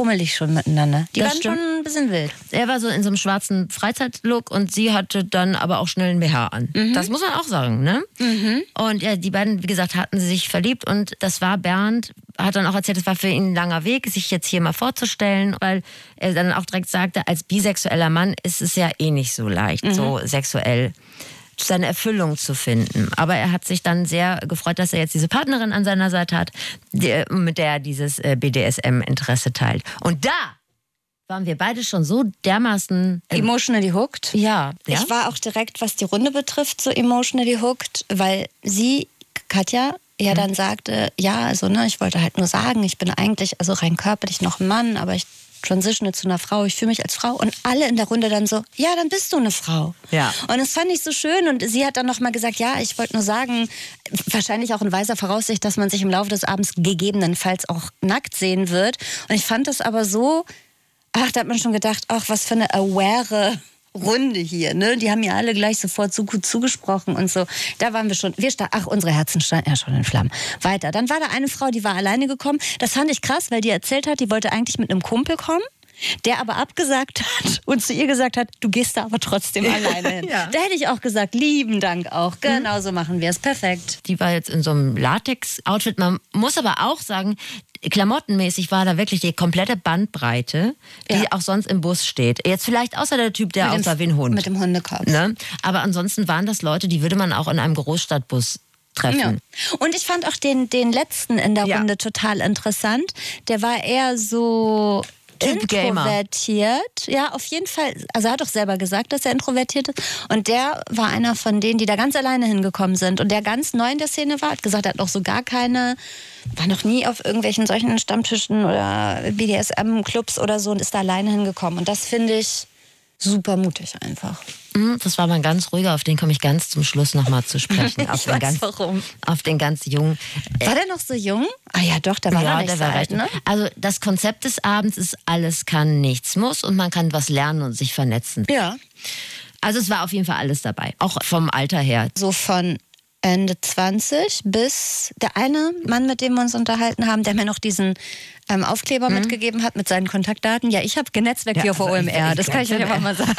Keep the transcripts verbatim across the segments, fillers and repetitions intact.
fummelig schon miteinander. Die Das waren stimmt. schon ein bisschen wild. Er war so in so einem schwarzen Freizeitlook und sie hatte dann aber auch schnell einen B H an. Mhm. Das muss man auch sagen, ne? Mhm. Und ja, die beiden, wie gesagt, hatten sich verliebt und das war Bernd, hat dann auch erzählt, es war für ihn ein langer Weg, sich jetzt hier mal vorzustellen, weil er dann auch direkt sagte, als bisexueller Mann ist es ja eh nicht so leicht, mhm. so sexuell seine Erfüllung zu finden. Aber er hat sich dann sehr gefreut, dass er jetzt diese Partnerin an seiner Seite hat, die, mit der er dieses B D S M-Interesse teilt. Und da waren wir beide schon so dermaßen... Emotionally hooked? Ja. ja. Ich war auch direkt, was die Runde betrifft, so emotionally hooked, weil sie, Katja, ja dann sagte, ja, also ne, ich wollte halt nur sagen, ich bin eigentlich, also rein körperlich noch ein Mann, aber ich transitione zu einer Frau, ich fühle mich als Frau. Und alle in der Runde dann so, ja, dann bist du eine Frau. Ja. Und das fand ich so schön. Und sie hat dann nochmal gesagt, ja, ich wollte nur sagen, wahrscheinlich auch in weiser Voraussicht, dass man sich im Laufe des Abends gegebenenfalls auch nackt sehen wird. Und ich fand das aber so, ach, da hat man schon gedacht, ach, was für eine aware Runde hier, ne? Die haben ja alle gleich sofort so gut zugesprochen und so. Da waren wir schon, wir sta- ach, unsere Herzen standen ja schon in Flammen. Weiter. Dann war da eine Frau, die war alleine gekommen. Das fand ich krass, weil die erzählt hat, die wollte eigentlich mit einem Kumpel kommen, der aber abgesagt hat und zu ihr gesagt hat, du gehst da aber trotzdem alleine hin. Ja. Da hätte ich auch gesagt, lieben Dank auch. Genau so machen wir es. Perfekt. Die war jetzt in so einem Latex-Outfit. Man muss aber auch sagen, klamottenmäßig war da wirklich die komplette Bandbreite, die ja. auch sonst im Bus steht. Jetzt vielleicht außer der Typ, der aussah wie ein Hund. Mit dem Hundekopf. Ne? Aber ansonsten waren das Leute, die würde man auch in einem Großstadtbus treffen. Ja. Und ich fand auch den, den letzten in der ja. Runde total interessant. Der war eher so... Typ introvertiert, ja, auf jeden Fall. Also er hat doch selber gesagt, dass er introvertiert ist. Und der war einer von denen, die da ganz alleine hingekommen sind. Und der ganz neu in der Szene war, hat gesagt, er hat noch so gar keine, war noch nie auf irgendwelchen solchen Stammtischen oder B D S M-Clubs oder so und ist da alleine hingekommen. Und das finde ich super mutig einfach. Das war mal ein ganz ruhiger, auf den komme ich ganz zum Schluss nochmal zu sprechen. Auf ich den weiß ganz, warum. Auf den ganz jungen. War der noch so jung? Ah ja, doch, der war ja, noch nicht der so war alt, recht. ne? Also das Konzept des Abends ist, alles kann, nichts muss und man kann was lernen und sich vernetzen. Ja. Also es war auf jeden Fall alles dabei, auch vom Alter her. So von Ende zwanzig bis der eine Mann, mit dem wir uns unterhalten haben, der mir noch diesen ähm, Aufkleber mhm. mitgegeben hat mit seinen Kontaktdaten. Ja, ich habe genetzwerkt ja, hier vor O M R, das kann ich euch einfach mal sagen.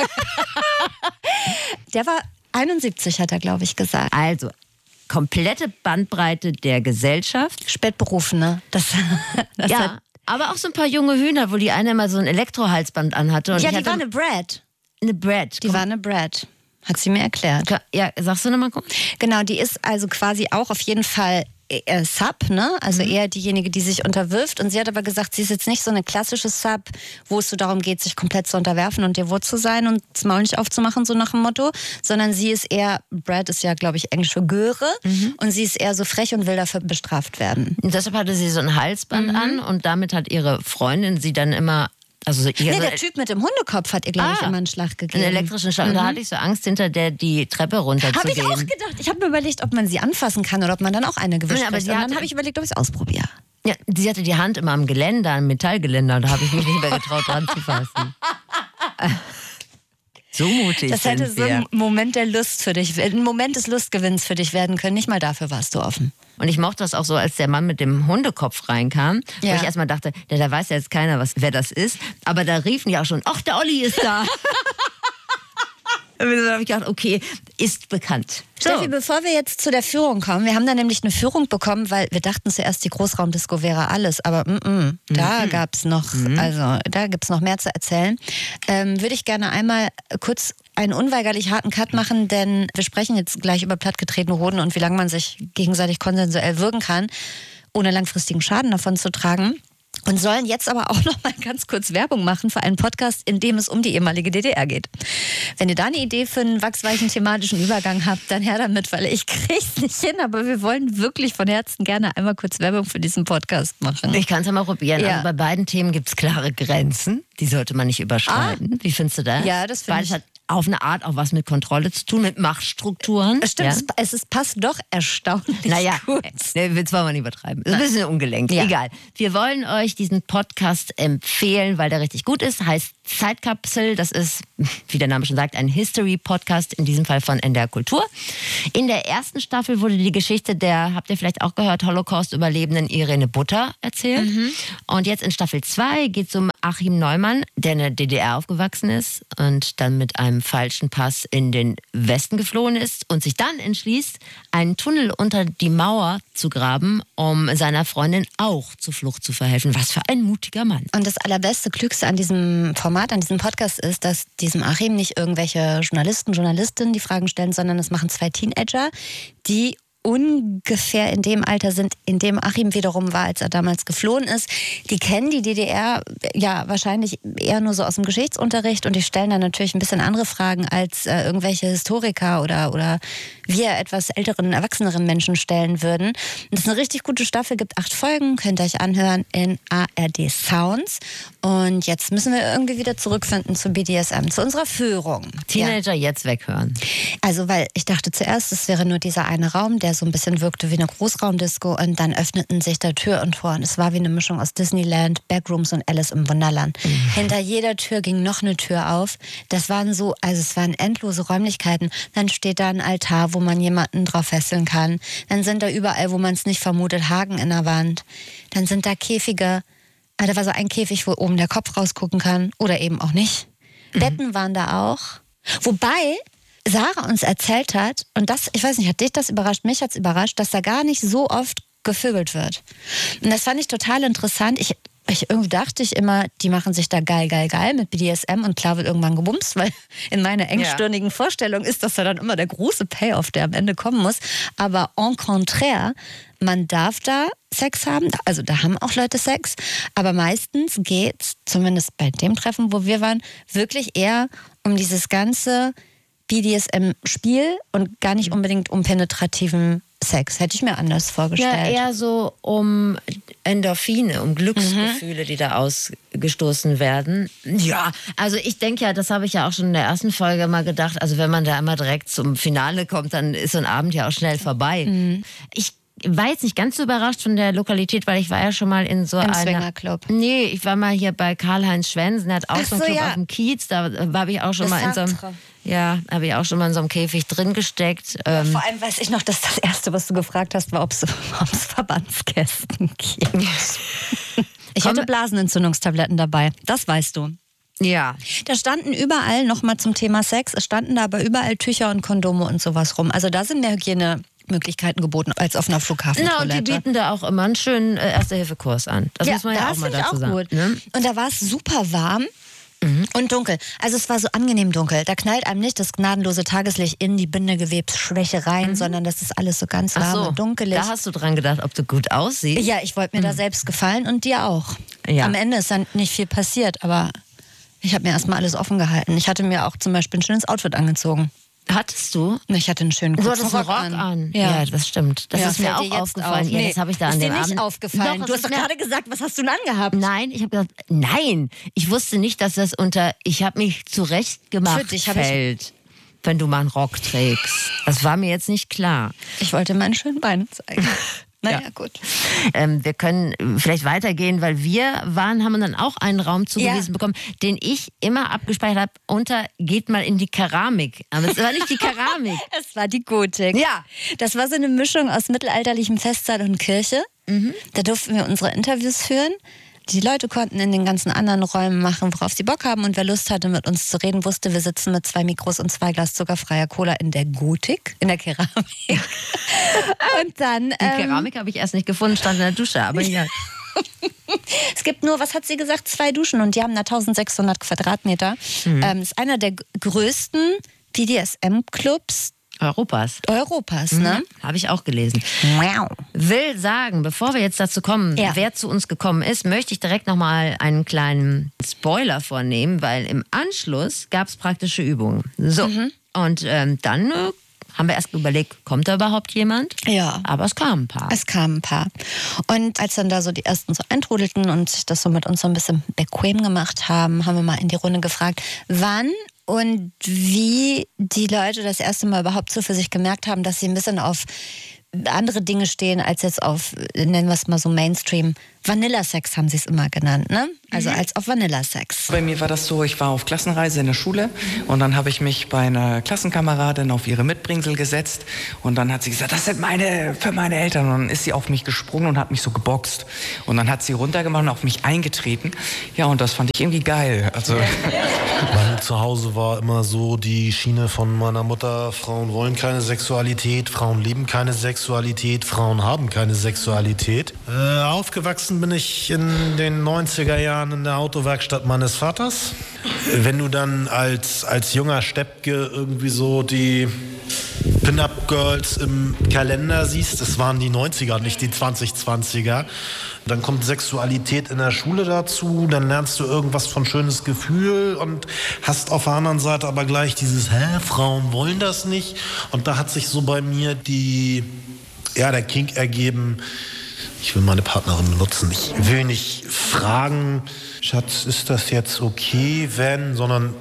Der war einundsiebzig, hat er, glaube ich, gesagt. Also, komplette Bandbreite der Gesellschaft. Spätberufene. Das, das ja, hat, aber auch so ein paar junge Hühner, wo die eine immer so ein Elektrohalsband anhatte. Und ja, ich die hatte war eine Brad. Eine Brad. Die war eine Brad. Hat sie mir erklärt. Ja, sagst du nochmal kurz? Genau, die ist also quasi auch auf jeden Fall äh, Sub, ne? Also mhm. eher diejenige, die sich unterwirft. Und sie hat aber gesagt, sie ist jetzt nicht so eine klassische Sub, wo es so darum geht, sich komplett zu unterwerfen und devot zu sein und das Maul nicht aufzumachen, so nach dem Motto. Sondern sie ist eher, Brad ist ja, glaube ich, Englisch für Göre. Mhm. Und sie ist eher so frech und will dafür bestraft werden. Und deshalb hatte sie so ein Halsband mhm. an und damit hat ihre Freundin sie dann immer... Also so nee, der Typ mit dem Hundekopf hat ihr, glaube ah, ich, immer einen Schlag gegeben. Einen elektrischen Schlag. Mhm. Da hatte ich so Angst, hinter der die Treppe runter hab zu gehen. Habe ich auch gedacht. Ich habe mir überlegt, ob man sie anfassen kann oder ob man dann auch eine gewischt ja, aber kriegt. Und dann habe ich überlegt, ob ich es ausprobiere. Ja, sie hatte die Hand immer am Geländer, am Metallgeländer. Da habe ich mich nicht mehr getraut, dran zu fassen. So mutig Das hätte so ein Moment der Lust für dich, ein Moment des Lustgewinns für dich werden können. Nicht mal dafür warst du offen. Und ich mochte das auch so, als der Mann mit dem Hundekopf reinkam, ja. wo ich erstmal dachte, ja, da weiß ja jetzt keiner, was, wer das ist. Aber da riefen die auch schon, ach, der Olli ist da. Und dann habe ich gedacht, okay, ist bekannt. So. Steffi, bevor wir jetzt zu der Führung kommen, wir haben da nämlich eine Führung bekommen, weil wir dachten zuerst, die Großraumdisco wäre alles, aber mm -mm, da mhm. gab es noch, mhm. also da gibt es noch mehr zu erzählen. Ähm, würde ich gerne einmal kurz einen unweigerlich harten Cut machen, denn wir sprechen jetzt gleich über plattgetretene Hoden und wie lange man sich gegenseitig konsensuell würgen kann, ohne langfristigen Schaden davon zu tragen. Und sollen jetzt aber auch noch mal ganz kurz Werbung machen für einen Podcast, in dem es um die ehemalige D D R geht. Wenn ihr da eine Idee für einen wachsweichen thematischen Übergang habt, dann her damit, weil ich krieg's nicht hin, aber wir wollen wirklich von Herzen gerne einmal kurz Werbung für diesen Podcast machen. Ich kann es ja mal probieren. Ja. Also bei beiden Themen gibt es klare Grenzen, die sollte man nicht überschreiten. Ah. Wie findest du das? Ja, das finde ich. Hat auf eine Art auch was mit Kontrolle zu tun, mit Machtstrukturen. Stimmt, ja? es, es ist, passt doch erstaunlich naja, gut. Nee, jetzt wollen wir nicht übertreiben. Ist ein bisschen ungelenkt. Ja. Egal. Wir wollen euch diesen Podcast empfehlen, weil der richtig gut ist. Heißt Zeitkapsel. Das ist, wie der Name schon sagt, ein History-Podcast, in diesem Fall von N D R Kultur. In der ersten Staffel wurde die Geschichte der, habt ihr vielleicht auch gehört, Holocaust-Überlebenden Irene Butter erzählt. Mhm. Und jetzt in Staffel zwei geht es um Achim Neumann, der in der D D R aufgewachsen ist und dann mit einem falschen Pass in den Westen geflohen ist und sich dann entschließt, einen Tunnel unter die Mauer zu graben, um seiner Freundin auch zur Flucht zu verhelfen. Was für ein mutiger Mann. Und das allerbeste, Klügste an diesem Format, an diesem Podcast ist, dass diesem Achim nicht irgendwelche Journalisten, Journalistinnen die Fragen stellen, sondern es machen zwei Teenager, die ungefähr in dem Alter sind, in dem Achim wiederum war, als er damals geflohen ist. Die kennen die D D R ja wahrscheinlich eher nur so aus dem Geschichtsunterricht und die stellen dann natürlich ein bisschen andere Fragen, als äh, irgendwelche Historiker oder, oder wir etwas älteren, erwachseneren Menschen stellen würden. Und das ist eine richtig gute Staffel, gibt acht Folgen, könnt ihr euch anhören in A R D Sounds. Und jetzt müssen wir irgendwie wieder zurückfinden zu B D S M, zu unserer Führung. Teenager ja. Jetzt weghören. Also, weil ich dachte zuerst, es wäre nur dieser eine Raum, der so ein bisschen wirkte wie eine Großraumdisco und dann öffneten sich da Tür und Tor und es war wie eine Mischung aus Disneyland, Backrooms und Alice im Wunderland. Mhm. Hinter jeder Tür ging noch eine Tür auf. Das waren so, also es waren endlose Räumlichkeiten. Dann steht da ein Altar, wo man jemanden drauf fesseln kann. Dann sind da überall, wo man es nicht vermutet, Haken in der Wand. Dann sind da Käfige. Da war so ein Käfig, wo oben der Kopf rausgucken kann oder eben auch nicht. Mhm. Betten waren da auch. Wobei Sarah uns erzählt hat, und das, ich weiß nicht, hat dich das überrascht, mich hat es überrascht, dass da gar nicht so oft gevögelt wird. Und das fand ich total interessant. Ich, ich irgendwie dachte ich immer, die machen sich da geil, geil, geil mit B D S M und klar wird irgendwann gebumst, weil in meiner engstirnigen ja. Vorstellung ist das ja dann immer der große Payoff, der am Ende kommen muss. Aber en contraire, man darf da Sex haben, also da haben auch Leute Sex, aber meistens geht's, zumindest bei dem Treffen, wo wir waren, wirklich eher um dieses ganze B D S M-Spiel und gar nicht unbedingt um penetrativen Sex. Hätte ich mir anders vorgestellt. Ja, eher so um Endorphine, um Glücksgefühle, mhm. die da ausgestoßen werden. Ja, also ich denke ja, das habe ich ja auch schon in der ersten Folge mal gedacht, also wenn man da immer direkt zum Finale kommt, dann ist so ein Abend ja auch schnell vorbei. Mhm. Ich war jetzt nicht ganz so überrascht von der Lokalität, weil ich war ja schon mal in so einem Swingerclub. Nee, ich war mal hier bei Karl-Heinz Schwensen, der hat auch Ach so einen so, Club ja. auf dem Kiez, da habe ich auch schon das mal in so einem, ja, habe ich auch schon mal in so einem Käfig drin gesteckt. Ja, ähm, vor allem weiß ich noch, dass das Erste, was du gefragt hast, war, ob es Verbandskästen gibt. Ich hatte Blasenentzündungstabletten dabei, das weißt du. Ja. Da standen überall, nochmal zum Thema Sex, es standen da aber überall Tücher und Kondome und sowas rum. Also da sind mehr Hygienemöglichkeiten geboten als auf einer Flughafentoilette. Na, und die bieten da auch immer einen schönen äh, Erste-Hilfe-Kurs an. Das ja, muss man ja auch mal dazu auch sagen. Gut. Ne? Und da war es super warm. Mhm. Und dunkel. Also es war so angenehm dunkel. Da knallt einem nicht das gnadenlose Tageslicht in die Bindegewebsschwäche rein, mhm. sondern das ist alles so ganz warm so, und dunkelig. Da hast du dran gedacht, ob du gut aussiehst? Ja, ich wollte mir mhm. da selbst gefallen und dir auch. Ja. Am Ende ist dann nicht viel passiert, aber ich habe mir erstmal alles offen gehalten. Ich hatte mir auch zum Beispiel ein schönes Outfit angezogen. Hattest du? Ich hatte einen schönen kurzen Du hattest einen Rock an. an. Ja. ja, das stimmt. Das ja, ist mir auch aufgefallen. Auf. Nee, ja, das habe ich da an ist dem dir nicht Abend aufgefallen. Doch, du hast doch gerade gesagt, was hast du denn angehabt? Nein, ich habe gesagt, nein. Ich wusste nicht, dass das unter ich habe mich zurecht gemacht Für dich fällt, ich... wenn du mal einen Rock trägst. Das war mir jetzt nicht klar. Ich wollte meine schönen Beine zeigen. Naja, ja. gut. Ähm, wir können vielleicht weitergehen, weil wir waren, haben dann auch einen Raum zugewiesen ja. bekommen, den ich immer abgespeichert habe, unter geht mal in die Keramik. Aber es war nicht die Keramik. Es war die Gotik. Ja. Das war so eine Mischung aus mittelalterlichem Festsaal und Kirche. Mhm. Da durften wir unsere Interviews führen. Die Leute konnten in den ganzen anderen Räumen machen, worauf sie Bock haben. Und wer Lust hatte, mit uns zu reden, wusste, wir sitzen mit zwei Mikros und zwei Glas zuckerfreier Cola in der Gotik, in der Keramik. Und dann... Die ähm, Keramik habe ich erst nicht gefunden, stand in der Dusche, aber ja. Es gibt nur, was hat sie gesagt, zwei Duschen und die haben da eintausendsechshundert Quadratmeter. Mhm. Ähm, ist einer der größten B D S M-Clubs Europas. Europas, ne? Mhm, habe ich auch gelesen. Wow. Will sagen, bevor wir jetzt dazu kommen, ja. wer zu uns gekommen ist, möchte ich direkt nochmal einen kleinen Spoiler vornehmen, weil im Anschluss gab es praktische Übungen. So, mhm. und ähm, dann äh, haben wir erst überlegt, kommt da überhaupt jemand? Ja. Aber es kamen ein paar. Es kamen ein paar. Und als dann da so die ersten so eintrudelten und sich das so mit uns so ein bisschen bequem gemacht haben, haben wir mal in die Runde gefragt, wann und wie die Leute das erste Mal überhaupt so für sich gemerkt haben, dass sie ein bisschen auf andere Dinge stehen als jetzt auf, nennen wir es mal so Mainstream. Vanilla-Sex haben sie es immer genannt, ne? Also mhm. als auf Vanilla-Sex. Bei mir war das so, ich war auf Klassenreise in der Schule und dann habe ich mich bei einer Klassenkameradin auf ihre Mitbringsel gesetzt und dann hat sie gesagt, das sind meine, für meine Eltern. Und dann ist sie auf mich gesprungen und hat mich so geboxt. Und dann hat sie runtergemacht und auf mich eingetreten. Ja, und das fand ich irgendwie geil. Also Bei mir zu Hause war immer so die Schiene von meiner Mutter, Frauen wollen keine Sexualität, Frauen lieben keine Sexualität, Frauen haben keine Sexualität. Äh, aufgewachsen bin ich in den neunziger Jahren in der Autowerkstatt meines Vaters. Wenn du dann als, als junger Steppke irgendwie so die Pin-Up-Girls im Kalender siehst, das waren die neunziger, nicht die zwanzig zwanziger, dann kommt Sexualität in der Schule dazu, dann lernst du irgendwas von schönes Gefühl und hast auf der anderen Seite aber gleich dieses, hä, Frauen wollen das nicht. Und da hat sich so bei mir die, ja, der Kink ergeben, ich will meine Partnerin benutzen. Ich will nicht fragen, Schatz, ist das jetzt okay, wenn, sondern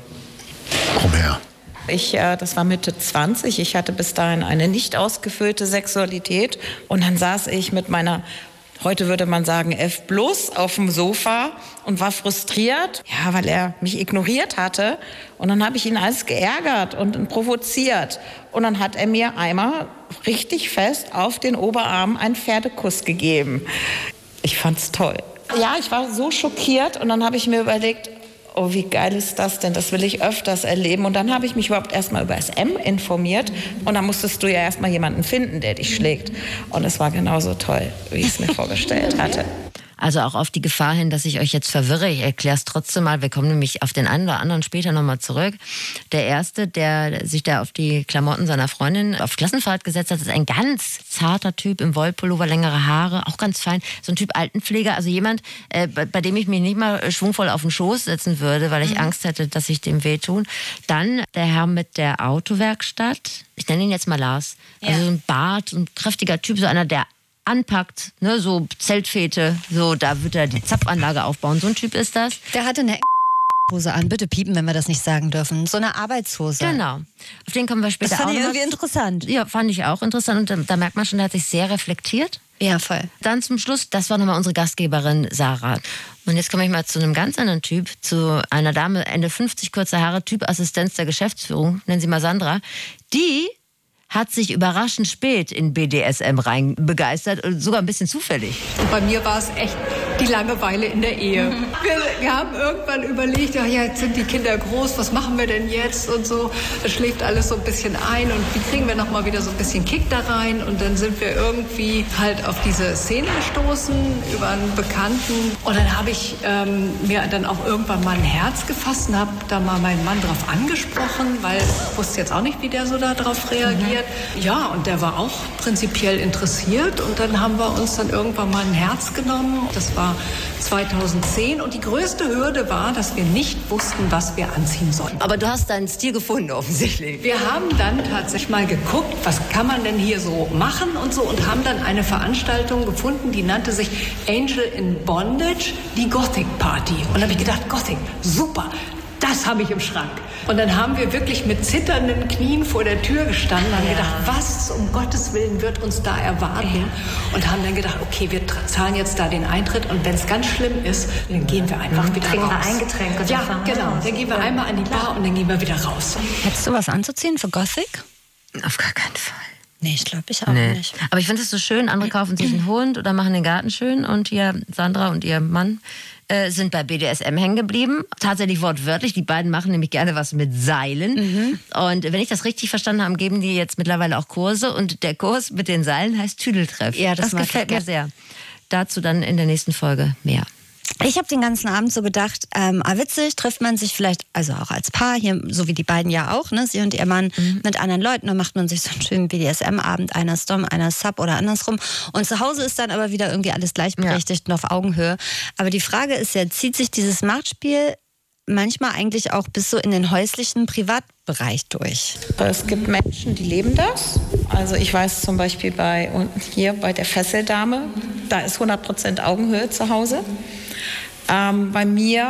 komm her. Ich, äh, das war Mitte zwanzig, ich hatte bis dahin eine nicht ausgefüllte Sexualität und dann saß ich mit meiner, heute würde man sagen F plus, auf dem Sofa und war frustriert, ja, weil er mich ignoriert hatte und dann habe ich ihn alles geärgert und provoziert und dann hat er mir einmal richtig fest auf den Oberarm einen Pferdekuss gegeben. Ich fand's toll. Ja, ich war so schockiert und dann habe ich mir überlegt, oh, wie geil ist das denn? Das will ich öfters erleben. Und dann habe ich mich überhaupt erstmal über S M informiert. Und dann musstest du ja erstmal jemanden finden, der dich schlägt. Und es war genauso toll, wie ich es mir vorgestellt hatte. Also auch auf die Gefahr hin, dass ich euch jetzt verwirre. Ich erkläre es trotzdem mal. Wir kommen nämlich auf den einen oder anderen später nochmal zurück. Der Erste, der sich da auf die Klamotten seiner Freundin auf Klassenfahrt gesetzt hat, ist ein ganz zarter Typ im Wollpullover, längere Haare, auch ganz fein. So ein Typ Altenpfleger, also jemand, äh, bei, bei dem ich mich nicht mal schwungvoll auf den Schoß setzen würde, weil ich mhm. Angst hätte, dass ich dem wehtun. Dann der Herr mit der Autowerkstatt. Ich nenne ihn jetzt mal Lars. Also ja. So ein Bart, ein kräftiger Typ, so einer, der anpackt, ne, so Zeltfete, so, da wird er die Zapfanlage aufbauen. So ein Typ ist das. Der hatte eine Hose an, bitte piepen, wenn wir das nicht sagen dürfen. So eine Arbeitshose. Genau. Auf den kommen wir später auch. Das fand ich noch. irgendwie interessant. Ja, fand ich auch interessant. Und da, da merkt man schon, der hat sich sehr reflektiert. Ja, voll. Dann zum Schluss, das war nochmal unsere Gastgeberin Sarah. Und jetzt komme ich mal zu einem ganz anderen Typ, zu einer Dame, Ende fünfzig, kurze Haare, Typ Assistenz der Geschäftsführung, nennen Sie mal Sandra. Die hat sich überraschend spät in B D S M rein begeistert und sogar ein bisschen zufällig. Und bei mir war es echt die Langeweile in der Ehe. Wir, wir haben irgendwann überlegt, ja, jetzt sind die Kinder groß, was machen wir denn jetzt und so. Es schläft alles so ein bisschen ein und wie kriegen wir noch mal wieder so ein bisschen Kick da rein? Und dann sind wir irgendwie halt auf diese Szene gestoßen über einen Bekannten. Und dann habe ich ähm, mir dann auch irgendwann mal ein Herz gefasst und habe da mal meinen Mann drauf angesprochen, weil ich wusste jetzt auch nicht, wie der so da drauf reagiert. Mhm. Ja, und der war auch prinzipiell interessiert und dann haben wir uns dann irgendwann mal ein Herz genommen. Das war zweitausendzehn und die größte Hürde war, dass wir nicht wussten, was wir anziehen sollten. Aber du hast deinen Stil gefunden offensichtlich. Wir haben dann tatsächlich mal geguckt, was kann man denn hier so machen und so und haben dann eine Veranstaltung gefunden, die nannte sich Angel in Bondage, die Gothic Party. Und da habe ich gedacht, Gothic, super. Das habe ich im Schrank. Und dann haben wir wirklich mit zitternden Knien vor der Tür gestanden und haben ja. gedacht, was um Gottes Willen wird uns da erwarten? Ja. Und haben dann gedacht, okay, wir zahlen jetzt da den Eintritt und wenn es ganz schlimm ist, dann gehen wir einfach mhm. wieder Trinken raus. Trinken wir ein Getränk und Ja, fahren genau. Dann gehen wir einmal an die Bar und dann gehen wir wieder raus. Hättest du was anzuziehen für Gothic? Auf gar keinen Fall. Nee, ich glaube ich auch nee. nicht. Aber ich finde es so schön, andere kaufen sich einen Hund oder machen den Garten schön und hier Sandra und ihr Mann äh, sind bei B D S M hängen geblieben. Tatsächlich wortwörtlich, die beiden machen nämlich gerne was mit Seilen. Mhm. Und wenn ich das richtig verstanden habe, geben die jetzt mittlerweile auch Kurse und der Kurs mit den Seilen heißt Tüdeltreff. Ja, das, das gefällt ich. mir sehr. Dazu dann in der nächsten Folge mehr. Ich habe den ganzen Abend so gedacht, ähm, ah, witzig, trifft man sich vielleicht, also auch als Paar, hier, so wie die beiden ja auch, ne, sie und ihr Mann, mhm. mit anderen Leuten, dann macht man sich so einen schönen B D S M-Abend, einer ist Dom, einer ist Sub oder andersrum. Und zu Hause ist dann aber wieder irgendwie alles gleichberechtigt ja. und auf Augenhöhe. Aber die Frage ist ja, zieht sich dieses Machtspiel manchmal eigentlich auch bis so in den häuslichen Privatbereich durch? Es gibt Menschen, die leben das. Also ich weiß zum Beispiel bei hier bei der Fesseldame, da ist hundert Prozent Augenhöhe zu Hause. Ähm, bei mir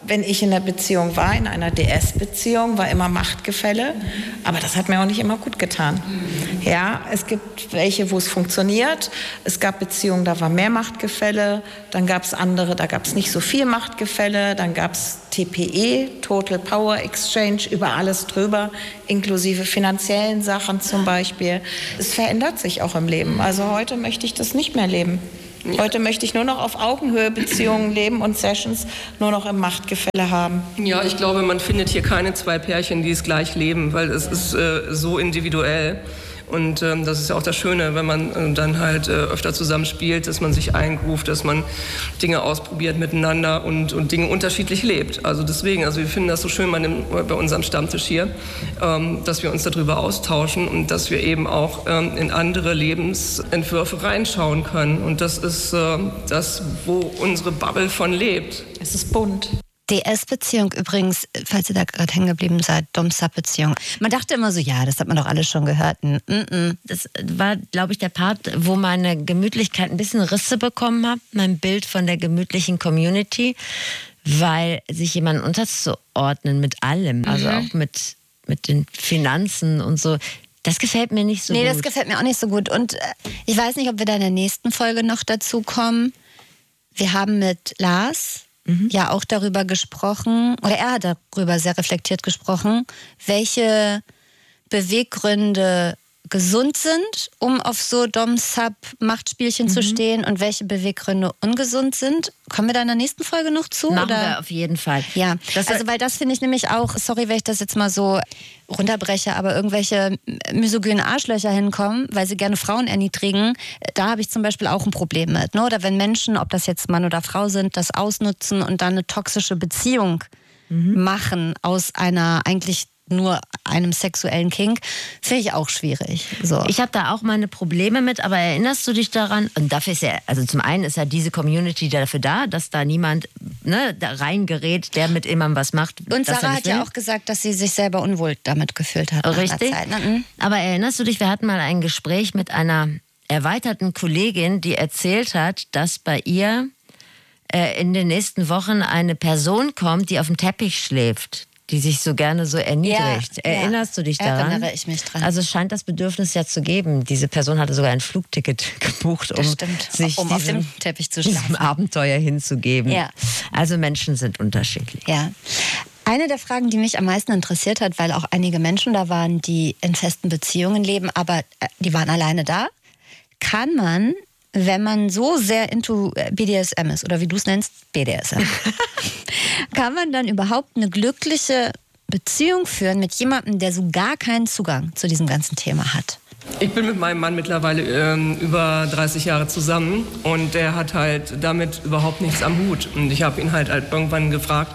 wenn ich in der Beziehung war, in einer D S-Beziehung, war immer Machtgefälle. Aber das hat mir auch nicht immer gut getan. Ja, es gibt welche, wo es funktioniert. Es gab Beziehungen, da war mehr Machtgefälle. Dann gab es andere, da gab es nicht so viel Machtgefälle. Dann gab es T P E, Total Power Exchange, über alles drüber, inklusive finanziellen Sachen zum Beispiel. Es verändert sich auch im Leben. Also heute möchte ich das nicht mehr leben. Heute möchte ich nur noch auf Augenhöhe Beziehungen leben und Sessions nur noch im Machtgefälle haben. Ja, ich glaube, man findet hier keine zwei Pärchen, die es gleich leben, weil es ist äh, so individuell. Und ähm, das ist ja auch das Schöne, wenn man äh, dann halt äh, öfter zusammen spielt, dass man sich eingruft, dass man Dinge ausprobiert miteinander und, und Dinge unterschiedlich lebt. Also deswegen, also wir finden das so schön bei, dem, bei unserem Stammtisch hier, ähm, dass wir uns darüber austauschen und dass wir eben auch ähm, in andere Lebensentwürfe reinschauen können. Und das ist äh, das, wo unsere Bubble von lebt. Es ist bunt. D S-Beziehung übrigens, falls ihr da gerade hängen geblieben seid, Dom-Sub-Beziehung. Man dachte immer so, ja, das hat man doch alles schon gehört. Mm-mm. Das war, glaube ich, der Part, wo meine Gemütlichkeit ein bisschen Risse bekommen hat. Mein Bild von der gemütlichen Community, weil sich jemand unterzuordnen mit allem, also Mhm. auch mit, mit den Finanzen und so, das gefällt mir nicht so nee, gut. Nee, das gefällt mir auch nicht so gut. Und äh, ich weiß nicht, ob wir da in der nächsten Folge noch dazu kommen. Wir haben mit Lars Mhm. ja auch darüber gesprochen, oder er hat darüber sehr reflektiert gesprochen, welche Beweggründe gesund sind, um auf so Dom-Sub-Machtspielchen mhm. zu stehen und welche Beweggründe ungesund sind. Kommen wir da in der nächsten Folge noch zu? Machen oder? wir auf jeden Fall. Ja, das also weil das finde ich nämlich auch, sorry, wenn ich das jetzt mal so runterbreche, aber irgendwelche misogynen Arschlöcher hinkommen, weil sie gerne Frauen erniedrigen, da habe ich zum Beispiel auch ein Problem mit. Ne? Oder wenn Menschen, ob das jetzt Mann oder Frau sind, das ausnutzen und dann eine toxische Beziehung mhm. machen aus einer eigentlich nur einem sexuellen Kink, finde ich auch schwierig. So. Ich habe da auch meine Probleme mit, aber erinnerst du dich daran? Und dafür ist ja, also zum einen ist ja diese Community dafür da, dass da niemand ne, da reingerät, der mit jemandem was macht. Und Sarah hat will. ja auch gesagt, dass sie sich selber unwohl damit gefühlt hat. Richtig. Zeit, ne? Aber erinnerst du dich, wir hatten mal ein Gespräch mit einer erweiterten Kollegin, die erzählt hat, dass bei ihr äh, in den nächsten Wochen eine Person kommt, die auf dem Teppich schläft, die sich so gerne so erniedrigt. Ja, Erinnerst ja. du dich daran? Erinnere ich mich dran. Also es scheint das Bedürfnis ja zu geben. Diese Person hatte sogar ein Flugticket gebucht, um sich um diesem, auf dem Teppich zu diesem schlafen. Abenteuer hinzugeben. Ja. Also Menschen sind unterschiedlich. Ja. Eine der Fragen, die mich am meisten interessiert hat, weil auch einige Menschen da waren, die in festen Beziehungen leben, aber die waren alleine da, kann man, wenn man so sehr into B D S M ist, oder wie du es nennst, B D S M, kann man dann überhaupt eine glückliche Beziehung führen mit jemandem, der so gar keinen Zugang zu diesem ganzen Thema hat? Ich bin mit meinem Mann mittlerweile ähm, über dreißig Jahre zusammen und der hat halt damit überhaupt nichts am Hut. Und ich habe ihn halt, halt irgendwann gefragt,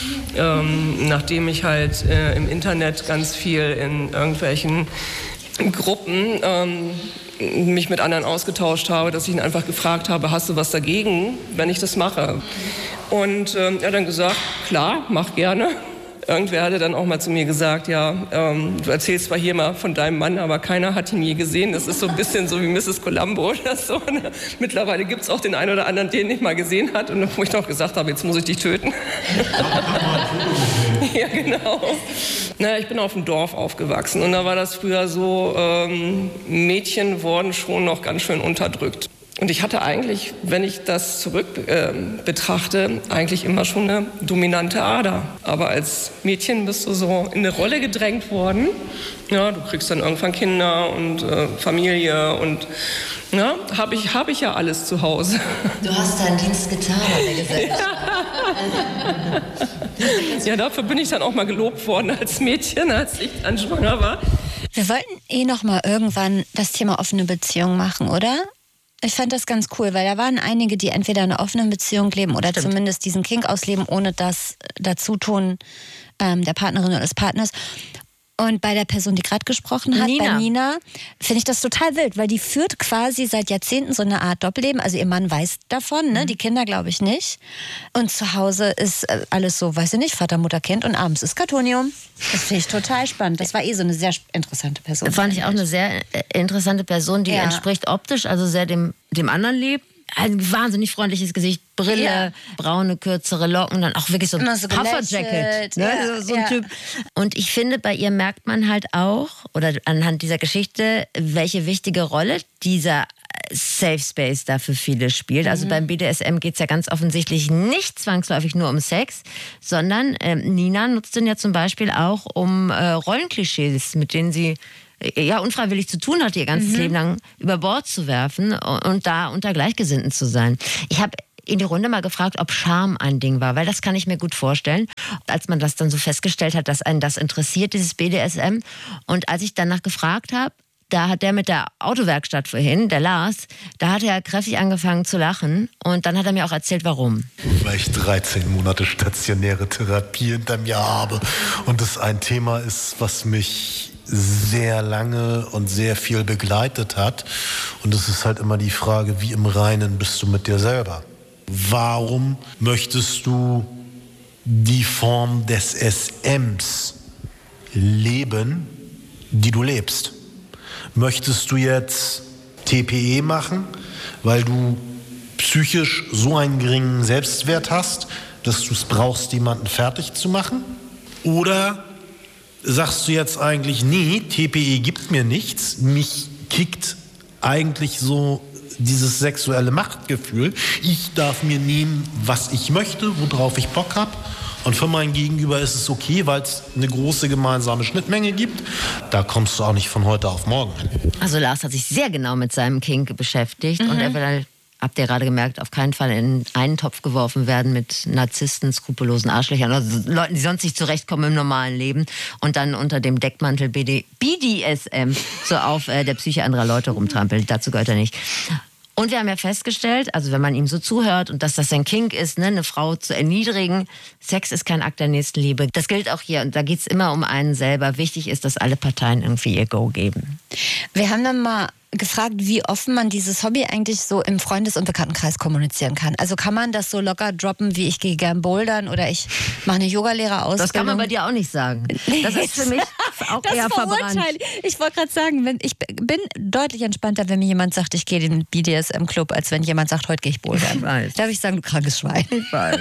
ähm, nachdem ich halt äh, im Internet ganz viel in irgendwelchen Gruppen ähm, mich mit anderen ausgetauscht habe, dass ich ihn einfach gefragt habe, hast du was dagegen, wenn ich das mache? Und ähm, er hat dann gesagt, klar, mach gerne. Irgendwer hatte dann auch mal zu mir gesagt, ja, ähm, du erzählst zwar hier mal von deinem Mann, aber keiner hat ihn je gesehen. Das ist so ein bisschen so wie Misses Columbo oder so. Ne? Mittlerweile gibt es auch den einen oder anderen, den ich mal gesehen hat und wo ich noch gesagt habe, jetzt muss ich dich töten. Ja, genau. Naja, ich bin auf dem Dorf aufgewachsen und da war das früher so, ähm, Mädchen wurden schon noch ganz schön unterdrückt. Und ich hatte eigentlich, wenn ich das zurück äh, betrachte, eigentlich immer schon eine dominante Ader. Aber als Mädchen bist du so in eine Rolle gedrängt worden. Ja, du kriegst dann irgendwann Kinder und äh, Familie und ja, habe ich, hab ich ja alles zu Hause. Du hast deinen Dienst getan an der Gesellschaft. Ja, dafür bin ich dann auch mal gelobt worden als Mädchen, als ich dann schwanger war. Wir wollten eh noch mal irgendwann das Thema offene Beziehung machen, oder? Ich fand das ganz cool, weil da waren einige, die entweder in einer offenen Beziehung leben oder Stimmt. zumindest diesen Kink ausleben, ohne das Dazutun ähm, der Partnerin oder des Partners. Und bei der Person, die gerade gesprochen hat, Nina. bei Nina, finde ich das total wild, weil die führt quasi seit Jahrzehnten so eine Art Doppelleben. Also ihr Mann weiß davon, ne? Die Kinder glaube ich nicht. Und zu Hause ist alles so, weiß ich nicht, Vater, Mutter, Kind und abends ist Kartonium. Das finde ich total spannend. Das war eh so eine sehr interessante Person. Fand ich auch eine sehr interessante Person, die Ja. entspricht optisch, also sehr dem, dem anderen Leben. ein wahnsinnig freundliches Gesicht, Brille, Ja. braune, kürzere Locken, dann auch wirklich so ein Immer so Pufferjacket. gelächelt. Ne? Ja, so so ein ja. Typ. Und ich finde, bei ihr merkt man halt auch, oder anhand dieser Geschichte, welche wichtige Rolle dieser Safe Space da für viele spielt. Also beim B D S M geht es ja ganz offensichtlich nicht zwangsläufig nur um Sex, sondern ähm, Nina nutzt den ja zum Beispiel auch, um äh, Rollenklischees, mit denen sie äh, ja unfreiwillig zu tun hat, ihr ganzes Leben lang über Bord zu werfen und, und da unter Gleichgesinnten zu sein. Ich habe in die Runde mal gefragt, ob Scham ein Ding war, weil das kann ich mir gut vorstellen. Als man das dann so festgestellt hat, dass einen das interessiert, dieses B D S M. Und als ich danach gefragt habe, da hat der mit der Autowerkstatt vorhin, der Lars, da hat er kräftig angefangen zu lachen und dann hat er mir auch erzählt, warum. Weil ich dreizehn Monate stationäre Therapie hinter mir habe und das ein Thema ist, was mich sehr lange und sehr viel begleitet hat. Und es ist halt immer die Frage, wie im Reinen bist du mit dir selber? Warum möchtest du die Form des S Ms leben, die du lebst? Möchtest du jetzt T P E machen, weil du psychisch so einen geringen Selbstwert hast, dass du es brauchst, jemanden fertig zu machen? Oder sagst du jetzt eigentlich, nee, T P E gibt mir nichts, mich kickt eigentlich so dieses sexuelle Machtgefühl. Ich darf mir nehmen, was ich möchte, worauf ich Bock habe. Und für mein Gegenüber ist es okay, weil es eine große gemeinsame Schnittmenge gibt. Da kommst du auch nicht von heute auf morgen hin. Also Lars hat sich sehr genau mit seinem Kink beschäftigt und er will halt, habt ihr gerade gemerkt, auf keinen Fall in einen Topf geworfen werden mit Narzissten, skrupellosen Arschlöchern, also Leuten, die sonst nicht zurechtkommen im normalen Leben und dann unter dem Deckmantel B D S M so auf äh, der Psyche anderer Leute rumtrampelt. Dazu gehört er nicht. Und wir haben ja festgestellt, also wenn man ihm so zuhört und dass das sein Kink ist, ne, eine Frau zu erniedrigen, Sex ist kein Akt der Nächstenliebe. Das gilt auch hier und da geht es immer um einen selber. Wichtig ist, dass alle Parteien irgendwie ihr Go geben. Wir haben dann mal gefragt, wie offen man dieses Hobby eigentlich so im Freundes- und Bekanntenkreis kommunizieren kann. Also kann man das so locker droppen, wie ich gehe gern bouldern oder ich mache eine Yogalehrerausbildung? Das kann man bei dir auch nicht sagen. Das ist für mich auch das eher verbrannt. Ich wollte gerade sagen, wenn, ich bin deutlich entspannter, wenn mir jemand sagt, ich gehe in den B D S M-Club, als wenn jemand sagt, heute gehe ich bouldern. Ich weiß. Darf ich sagen, du krankes Schwein? Ich weiß.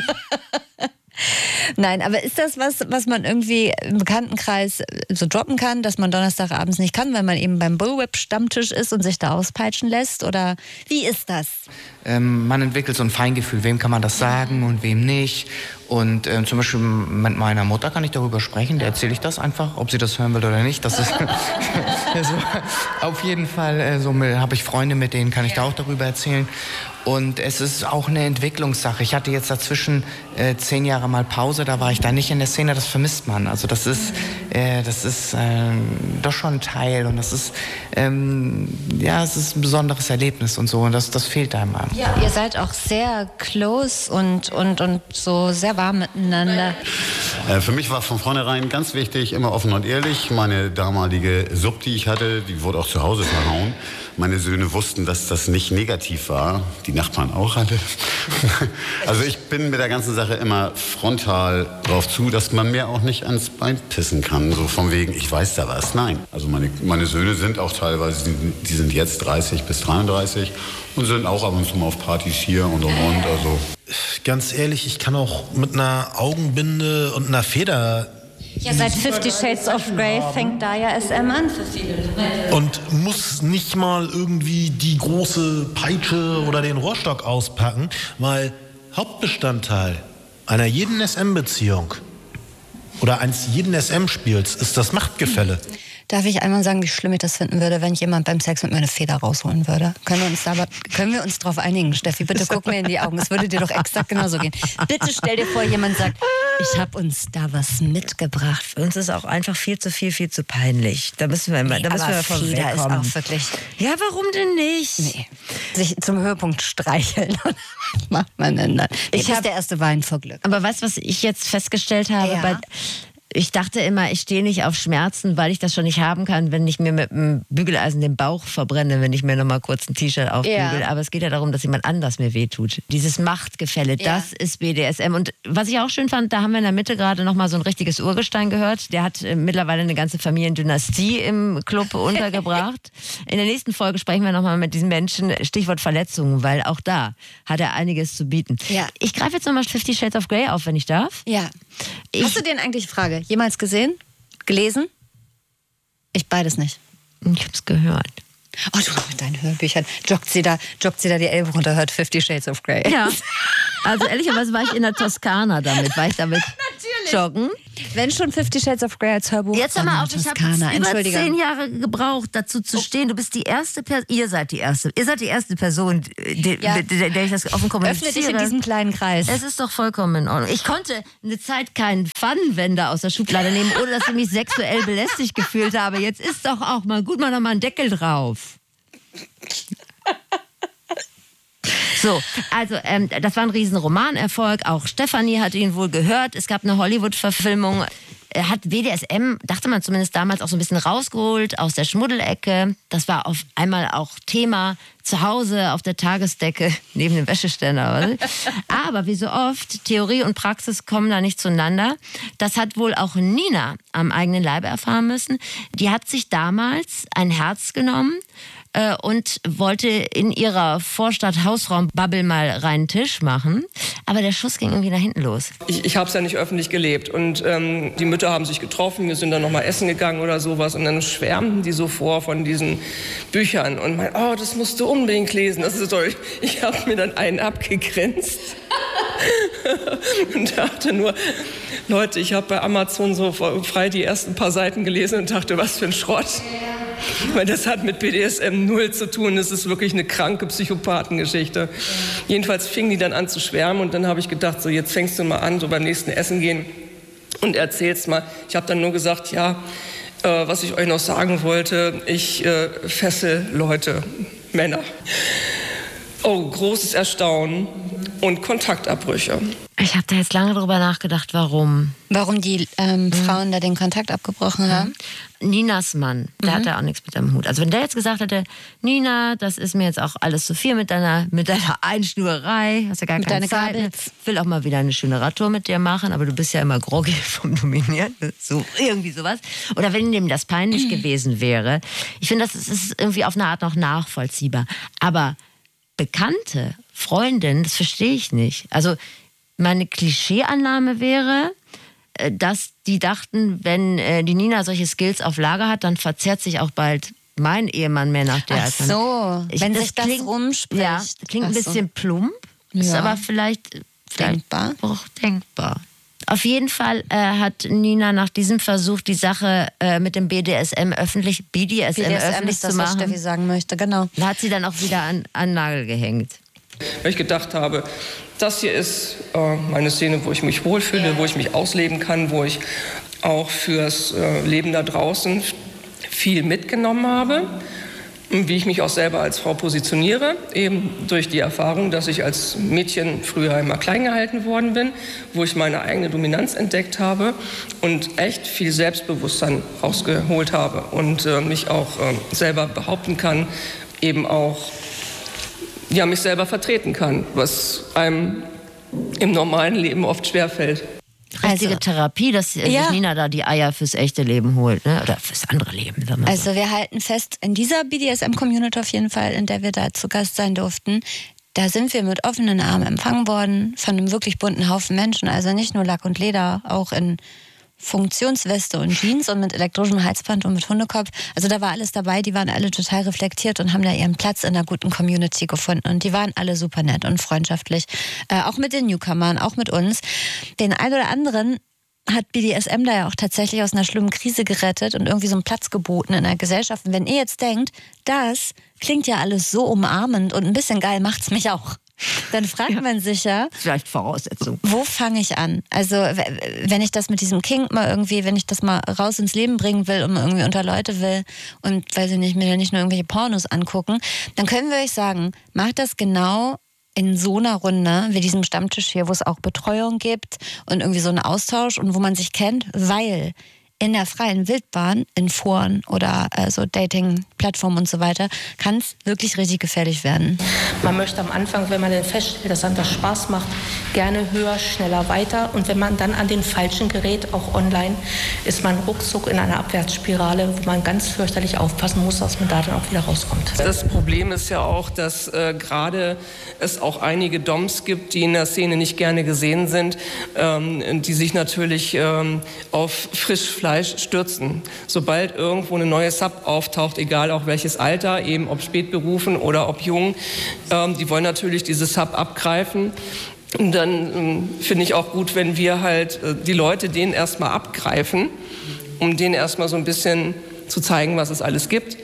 Nein, aber ist das was, was man irgendwie im Bekanntenkreis so droppen kann, dass man Donnerstagabends nicht kann, weil man eben beim Bullwhip-Stammtisch ist und sich da auspeitschen lässt? Oder wie ist das? Ähm, man entwickelt so ein Feingefühl, wem kann man das sagen und wem nicht. Und ähm, zum Beispiel mit meiner Mutter kann ich darüber sprechen, der erzähle ich das einfach, ob sie das hören will oder nicht. Das ist also, auf jeden Fall, äh, so habe ich Freunde, mit denen kann ich da auch darüber erzählen. Und es ist auch eine Entwicklungssache. Ich hatte jetzt dazwischen äh, zehn Jahre mal Pause, da war ich da nicht in der Szene, das vermisst man. Also das ist, äh, das ist äh, doch schon ein Teil und das ist, ähm, ja, es ist ein besonderes Erlebnis und so und das, das fehlt einem. Ja, ihr seid auch sehr close und, und, und so sehr warm miteinander. Äh, für mich war von vornherein ganz wichtig, immer offen und ehrlich. Meine damalige Sub, die ich hatte, die wurde auch zu Hause verhauen. Meine Söhne wussten, dass das nicht negativ war. Die Nachbarn auch alle. Also ich bin mit der ganzen Sache immer frontal drauf zu, dass man mir auch nicht ans Bein pissen kann. So von wegen, ich weiß da was. Nein. Also meine, meine Söhne sind auch teilweise, die sind jetzt dreißig bis dreiunddreißig und sind auch ab und zu mal auf Partys hier und und und. Also. Ganz ehrlich, ich kann auch mit einer Augenbinde und einer Feder... Ja, seit Fifty Shades of Grey fängt da ja S M an für viele. Und muss nicht mal irgendwie die große Peitsche oder den Rohrstock auspacken, weil Hauptbestandteil einer jeden S M-Beziehung oder eines jeden S M-Spiels ist das Machtgefälle. Darf ich einmal sagen, wie schlimm ich das finden würde, wenn jemand beim Sex mit mir eine Feder rausholen würde? Können wir uns, da, können wir uns darauf einigen, Steffi? Bitte guck mir in die Augen. Es würde dir doch exakt genauso gehen. Bitte stell dir vor, jemand sagt, ich habe uns da was mitgebracht. Für uns ist auch einfach viel zu viel, viel zu peinlich. Da müssen wir immer, Nee, da müssen aber wir von Feder ist wegkommen. auch wirklich... Ja, warum denn nicht? Nee. Sich zum Höhepunkt streicheln. Was macht man denn dann? Ich Ich habe hab- der erste Wein vor Glück. Aber weißt du, was ich jetzt festgestellt habe? Ja. Bei, Ich dachte immer, ich stehe nicht auf Schmerzen, weil ich das schon nicht haben kann, wenn ich mir mit dem Bügeleisen den Bauch verbrenne, wenn ich mir nochmal kurz ein T-Shirt aufbügel. Ja. Aber es geht ja darum, dass jemand anders mir wehtut. Dieses Machtgefälle, ja. das ist B D S M. Und was ich auch schön fand, da haben wir in der Mitte gerade nochmal so ein richtiges Urgestein gehört. Der hat äh, mittlerweile eine ganze Familiendynastie im Club untergebracht. In der nächsten Folge sprechen wir nochmal mit diesem Menschen, Stichwort Verletzungen, weil auch da hat er einiges zu bieten. Ja. Ich greife jetzt nochmal Fifty Shades of Grey auf, wenn ich darf. Ja. Ich, Hast du den eigentlich, Frage, jemals gesehen? Gelesen? Ich beides nicht. Ich hab's gehört. Oh, du mit deinen Hörbüchern. Joggt sie da, joggt sie da die Elbe runter, hört Fifty Shades of Grey. Ja. Also ehrlicherweise war ich in der Toskana damit. War ich damit joggen? Wenn schon Fifty Shades of Grey als Hörbuch. Jetzt hör mal auf, ich habe über zehn Jahre gebraucht, dazu zu stehen. Du bist die erste Person, ihr seid die erste, ihr seid die erste Person, die, ja. mit der, der ich das offen kommuniziere. Öffne dich in diesem kleinen Kreis. Es ist doch vollkommen in Ordnung. Ich konnte eine Zeit keinen Pfannenwender aus der Schublade nehmen, ohne dass ich mich sexuell belästigt gefühlt habe. Jetzt ist doch auch mal gut, mal noch mal einen Deckel drauf. So, also ähm, das war ein riesen Romanerfolg. Auch Stefanie hat ihn wohl gehört. Es gab eine Hollywood-Verfilmung. Er hat B D S M, dachte man zumindest damals, auch so ein bisschen rausgeholt aus der Schmuddelecke. Das war auf einmal auch Thema zu Hause auf der Tagesdecke neben dem Wäscheständer. Aber wie so oft, Theorie und Praxis kommen da nicht zueinander. Das hat wohl auch Nina am eigenen Leibe erfahren müssen. Die hat sich damals ein Herz genommen und wollte in ihrer Vorstadt-Hausraum-Bubble mal reinen Tisch machen. Aber der Schuss ging irgendwie nach hinten los. Ich, ich habe es ja nicht öffentlich gelebt. Und ähm, die Mütter haben sich getroffen, wir sind dann noch mal essen gegangen oder sowas. Und dann schwärmten die so vor von diesen Büchern. Und meinten, oh, das musst du unbedingt lesen. Das ist toll. Ich habe mir dann einen abgegrenzt. Und dachte nur, Leute, ich habe bei Amazon so frei die ersten paar Seiten gelesen und dachte, was für ein Schrott. Weil das hat mit B D S M null zu tun. Das ist wirklich eine kranke Psychopathengeschichte. Jedenfalls fingen die dann an zu schwärmen und dann habe ich gedacht, so jetzt fängst du mal an, so beim nächsten Essen gehen und erzählst mal. Ich habe dann nur gesagt, ja, äh, was ich euch noch sagen wollte, ich äh, fessel Leute, Männer. Oh, großes Erstaunen und Kontaktabbrüche. Ich habe da jetzt lange drüber nachgedacht, warum. Warum die ähm, mhm. Frauen da den Kontakt abgebrochen haben? Ninas Mann, der mhm. hat ja auch nichts mit dem Hut. Also wenn der jetzt gesagt hätte, Nina, das ist mir jetzt auch alles zu viel mit deiner, mit deiner Einschnurerei, hast ja gar mit keine Zeit. Ich will auch mal wieder eine schöne Radtour mit dir machen, aber du bist ja immer groggy vom Dominieren. So, irgendwie sowas. Oder wenn dem das peinlich mhm. gewesen wäre. Ich finde, das ist irgendwie auf eine Art noch nachvollziehbar. Aber Bekannte, Freundin, das verstehe ich nicht. Also meine Klischeeannahme wäre, dass die dachten, wenn die Nina solche Skills auf Lager hat, dann verzehrt sich auch bald mein Ehemann mehr nach der. Ach so, ich, wenn das sich das klingt, rumspricht. Ja, klingt ein bisschen so plump, ist ja. aber vielleicht, vielleicht denkbar. Auch denkbar. Auf jeden Fall äh, hat Nina nach diesem Versuch, die Sache äh, mit dem B D S M öffentlich, B D S M, B D S M öffentlich ist das, zu machen, was Steffi sagen möchte, genau. Hat sie dann auch wieder an, an den Nagel gehängt. Weil ich gedacht habe, das hier ist äh, meine Szene, wo ich mich wohlfühle, ja. wo ich mich ausleben kann, wo ich auch fürs äh, Leben da draußen viel mitgenommen habe. Und wie ich mich auch selber als Frau positioniere, eben durch die Erfahrung, dass ich als Mädchen früher immer klein gehalten worden bin, wo ich meine eigene Dominanz entdeckt habe und echt viel Selbstbewusstsein rausgeholt habe und äh, mich auch äh, selber behaupten kann, eben auch ja, mich selber vertreten kann, was einem im normalen Leben oft schwerfällt. Richtige also, Therapie, dass sich ja. Nina da die Eier fürs echte Leben holt, ne? Oder fürs andere Leben. Also so. Wir halten fest, in dieser B D S M-Community auf jeden Fall, in der wir da zu Gast sein durften, da sind wir mit offenen Armen empfangen worden von einem wirklich bunten Haufen Menschen. Also nicht nur Lack und Leder, auch in Funktionsweste und Jeans und mit elektronischem Halsband und mit Hundekopf. Also da war alles dabei, die waren alle total reflektiert und haben da ihren Platz in einer guten Community gefunden. Und die waren alle super nett und freundschaftlich. Äh, auch mit den Newcomern, auch mit uns. Den einen oder anderen hat B D S M da ja auch tatsächlich aus einer schlimmen Krise gerettet und irgendwie so einen Platz geboten in der Gesellschaft. Und wenn ihr jetzt denkt, das klingt ja alles so umarmend und ein bisschen geil macht's mich auch. Dann fragt ja. man sich ja, vielleicht Voraussetzung. Wo fange ich an? Also wenn ich das mit diesem Kink mal irgendwie, wenn ich das mal raus ins Leben bringen will und irgendwie unter Leute will und weil sie nicht mir nicht nur irgendwelche Pornos angucken, dann können wir euch sagen, macht das genau in so einer Runde wie diesem Stammtisch hier, wo es auch Betreuung gibt und irgendwie so einen Austausch und wo man sich kennt, weil in der freien Wildbahn, in Foren oder äh, so Dating-Plattformen und so weiter, kann es wirklich richtig gefährlich werden. Man möchte am Anfang, wenn man dann feststellt, dass einem das Spaß macht, gerne höher, schneller weiter. Und wenn man dann an den falschen gerät, auch online, ist man ruckzuck in einer Abwärtsspirale, wo man ganz fürchterlich aufpassen muss, dass man da dann auch wieder rauskommt. Das Problem ist ja auch, dass äh, gerade es auch einige Doms gibt, die in der Szene nicht gerne gesehen sind, ähm, die sich natürlich ähm, auf Frischfleisch stürzen. Sobald irgendwo eine neue Sub auftaucht, egal auch welches Alter, eben ob spätberufen oder ob jung, ähm, die wollen natürlich diese Sub abgreifen. Und dann ähm, finde ich auch gut, wenn wir halt äh, die Leute denen erstmal abgreifen, um denen erstmal so ein bisschen zu zeigen, was es alles gibt.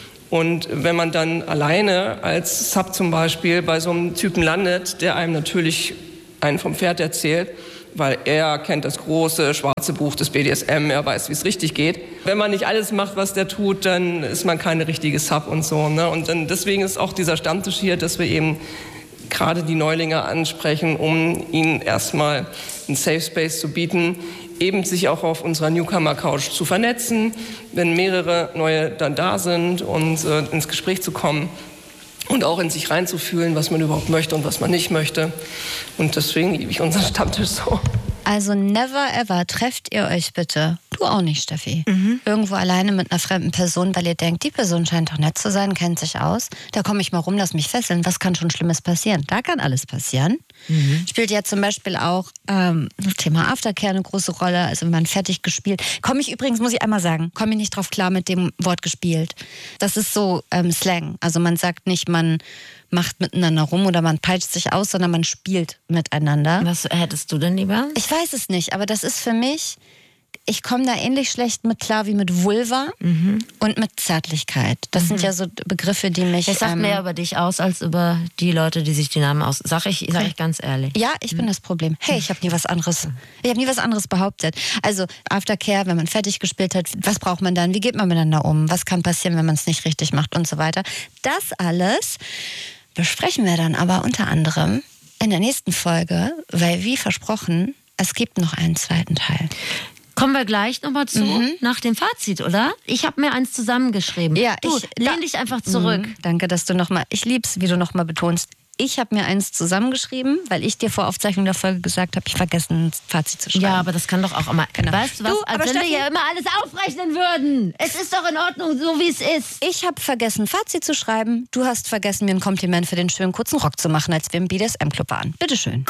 Und wenn man dann alleine als Sub zum Beispiel bei so einem Typen landet, der einem natürlich einen vom Pferd erzählt, weil er kennt das große schwarze Buch des B D S M, er weiß, wie es richtig geht. Wenn man nicht alles macht, was der tut, dann ist man keine richtige Sub und so. Ne? Und dann, deswegen ist auch dieser Stammtisch hier, dass wir eben gerade die Neulinge ansprechen, um ihnen erstmal einen Safe Space zu bieten, eben sich auch auf unserer Newcomer-Couch zu vernetzen, wenn mehrere neue dann da sind und äh, ins Gespräch zu kommen. Und auch in sich reinzufühlen, was man überhaupt möchte und was man nicht möchte. Und deswegen liebe ich unseren Stammtisch so. Also never ever trefft ihr euch bitte, du auch nicht, Steffi, mhm. irgendwo alleine mit einer fremden Person, weil ihr denkt, die Person scheint doch nett zu sein, kennt sich aus. Da komme ich mal rum, lass mich fesseln. Was kann schon Schlimmes passieren? Da kann alles passieren. Mhm. Spielt ja zum Beispiel auch ähm, das Thema Aftercare eine große Rolle. Also wenn man fertig gespielt. Komme ich übrigens, muss ich einmal sagen, komme ich nicht drauf klar mit dem Wort gespielt. Das ist so ähm, Slang. Also man sagt nicht, man macht miteinander rum oder man peitscht sich aus, sondern man spielt miteinander. Was hättest du denn lieber? Ich weiß es nicht, aber das ist für mich, ich komme da ähnlich schlecht mit klar wie mit Vulva mhm. und mit Zärtlichkeit. Das mhm. sind ja so Begriffe, die mich... Das sagt ähm, mehr über dich aus, als über die Leute, die sich die Namen aus... Sag ich, sag ich ganz ehrlich. Ja, ich mhm. bin das Problem. Hey, ich habe nie was anderes. Ich habe nie was anderes behauptet. Also Aftercare, wenn man fertig gespielt hat, was braucht man dann? Wie geht man miteinander um? Was kann passieren, wenn man es nicht richtig macht und so weiter? Das alles besprechen wir dann aber unter anderem in der nächsten Folge, weil wie versprochen, es gibt noch einen zweiten Teil. Kommen wir gleich nochmal zu, mhm. nach dem Fazit, oder? Ich habe mir eins zusammengeschrieben. Ja, du, ich, lehn dich einfach zurück. Mhm, danke, dass du nochmal, ich lieb's, wie du nochmal betonst. Ich habe mir eins zusammengeschrieben, weil ich dir vor Aufzeichnung der Folge gesagt habe, ich vergesse ein Fazit zu schreiben. Ja, aber das kann doch auch immer... Genau. Weißt du was, du, als wenn Steffi, wir ja immer alles aufrechnen würden. Es ist doch in Ordnung, so wie es ist. Ich habe vergessen, ein Fazit zu schreiben. Du hast vergessen, mir ein Kompliment für den schönen kurzen Rock zu machen, als wir im B D S M-Club waren. Bitteschön.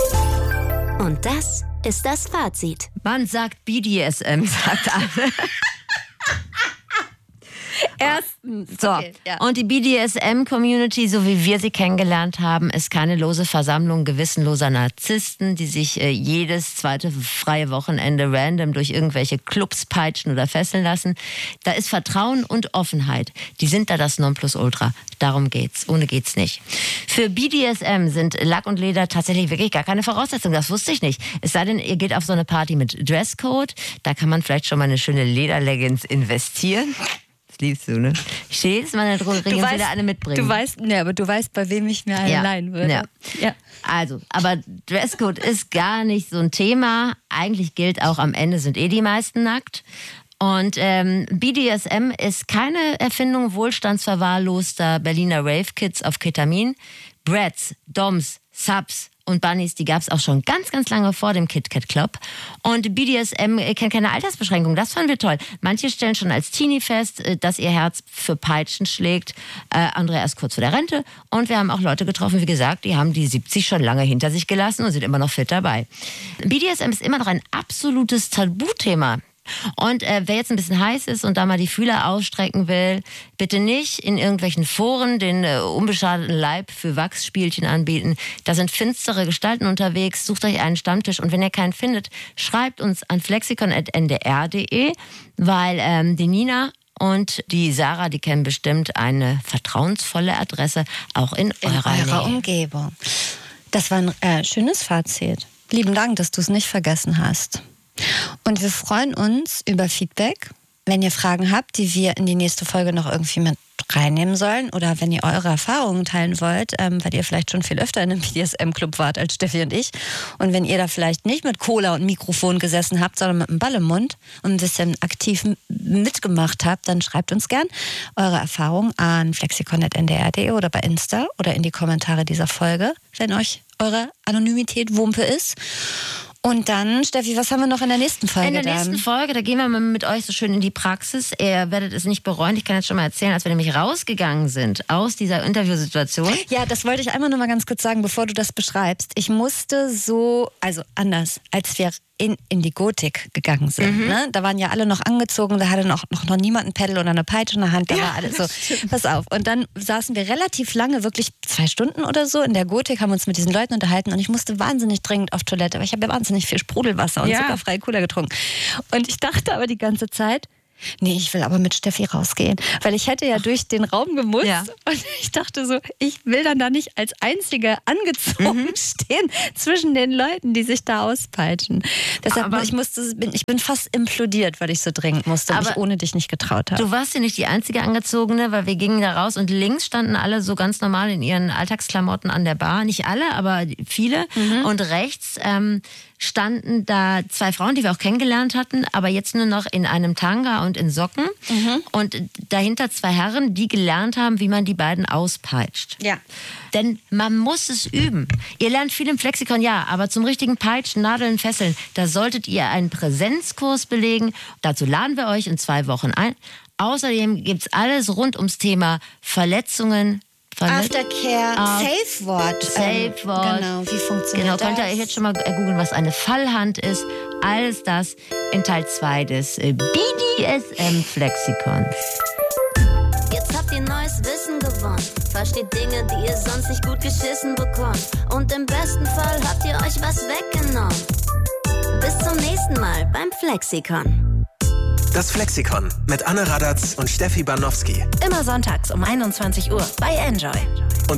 Und das ist das Fazit. Man sagt B D S M, sagt alle. Erstens. So. Okay, ja. Und die B D S M-Community, so wie wir sie kennengelernt haben, ist keine lose Versammlung gewissenloser Narzissten, die sich äh, jedes zweite freie Wochenende random durch irgendwelche Clubs peitschen oder fesseln lassen. Da ist Vertrauen und Offenheit. Die sind da das Nonplusultra. Darum geht's. Ohne geht's nicht. Für B D S M sind Lack und Leder tatsächlich wirklich gar keine Voraussetzung. Das wusste ich nicht. Es sei denn, ihr geht auf so eine Party mit Dresscode. Da kann man vielleicht schon mal eine schöne Lederleggings investieren. Das liebst du, ne? Ich stehe jedes Mal in der Drogerie und will da eine mitbringen. Du weißt, ne, aber du weißt, bei wem ich mir eine ja. leihen würde. Ja. ja. Also, aber Dresscode ist gar nicht so ein Thema. Eigentlich gilt auch, am Ende sind eh die meisten nackt. Und ähm, B D S M ist keine Erfindung wohlstandsverwahrloster Berliner Rave-Kids auf Ketamin. Brats, Doms, Subs und Bunnies, die gab es auch schon ganz, ganz lange vor dem Kit Kat Club. Und B D S M kennt keine Altersbeschränkung. Das fanden wir toll. Manche stellen schon als Teenie fest, dass ihr Herz für Peitschen schlägt. Äh, andere erst kurz vor der Rente. Und wir haben auch Leute getroffen, wie gesagt, die haben die siebzig schon lange hinter sich gelassen und sind immer noch fit dabei. B D S M ist immer noch ein absolutes Tabuthema. Und äh, wer jetzt ein bisschen heiß ist und da mal die Fühler ausstrecken will, bitte nicht in irgendwelchen Foren den äh, unbeschadeten Leib für Wachsspielchen anbieten. Da sind finstere Gestalten unterwegs. Sucht euch einen Stammtisch und wenn ihr keinen findet, schreibt uns an flexikon at n d r punkt d e, weil ähm, die Nina und die Sarah, die kennen bestimmt eine vertrauensvolle Adresse, auch in, in eurer, eurer Umgebung. Das war ein äh, schönes Fazit. Lieben Dank, dass du es nicht vergessen hast. Und wir freuen uns über Feedback wenn ihr Fragen habt, die wir in die nächste Folge noch irgendwie mit reinnehmen sollen oder wenn ihr eure Erfahrungen teilen wollt, ähm, weil ihr vielleicht schon viel öfter in einem B D S M-Club wart als Steffi und ich und wenn ihr da vielleicht nicht mit Cola und Mikrofon gesessen habt, sondern mit einem Ball im Mund und ein bisschen aktiv m- mitgemacht habt, dann schreibt uns gern eure Erfahrungen an flexikon punkt n d r punkt d e oder bei Insta oder in die Kommentare dieser Folge, wenn euch eure Anonymität Wumpe ist. Und dann, Steffi, was haben wir noch in der nächsten Folge? In der dann? nächsten Folge, da gehen wir mal mit euch so schön in die Praxis. Ihr werdet es nicht bereuen. Ich kann jetzt schon mal erzählen, als wir nämlich rausgegangen sind aus dieser Interviewsituation. Ja, das wollte ich einmal nur mal ganz kurz sagen, bevor du das beschreibst. Ich musste so, also anders, als wir in, in die Gotik gegangen sind. Mhm. Ne? Da waren ja alle noch angezogen, da hatte noch, noch, noch niemand ein Pedal oder eine Peitsche in der Hand. Da ja, war alles so, pass auf. Und dann saßen wir relativ lange, wirklich zwei Stunden oder so in der Gotik, haben uns mit diesen Leuten unterhalten und ich musste wahnsinnig dringend auf Toilette, weil ich habe ja wahnsinnig viel Sprudelwasser und ja. zuckerfreie Cola getrunken. Und ich dachte aber die ganze Zeit, nee, ich will aber mit Steffi rausgehen. Weil ich hätte ja durch den Raum gemusst ja. und ich dachte so, ich will dann da nicht als Einzige angezogen mhm. stehen zwischen den Leuten, die sich da auspeitschen. Deshalb, aber ich musste, ich bin fast implodiert, weil ich so dringend musste und ich ohne dich nicht getraut habe. Du warst ja nicht die einzige Angezogene, weil wir gingen da raus und links standen alle so ganz normal in ihren Alltagsklamotten an der Bar. Nicht alle, aber viele. Mhm. Und rechts ähm, standen da zwei Frauen, die wir auch kennengelernt hatten, aber jetzt nur noch in einem Tanga und in Socken. Mhm. Und dahinter zwei Herren, die gelernt haben, wie man die beiden auspeitscht. Ja. Denn man muss es üben. Ihr lernt viel im Flexikon, ja, aber zum richtigen Peitschen, Nadeln, Fesseln, da solltet ihr einen Präsenzkurs belegen. Dazu laden wir euch in zwei Wochen ein. Außerdem gibt's alles rund ums Thema Verletzungen, Aftercare, uh, Safe Word. Safe Word. Genau, wie funktioniert genau, das? Könnt ihr jetzt schon mal googeln, was eine Fallhand ist. Alles das in Teil zwei des B D S M-Flexikons. Jetzt habt ihr neues Wissen gewonnen. Versteht Dinge, die ihr sonst nicht gut geschissen bekommt. Und im besten Fall habt ihr euch was weggenommen. Bis zum nächsten Mal beim Flexikon. Das Flexikon mit Anne Radatz und Steffi Banowski. Immer sonntags um einundzwanzig Uhr bei Enjoy.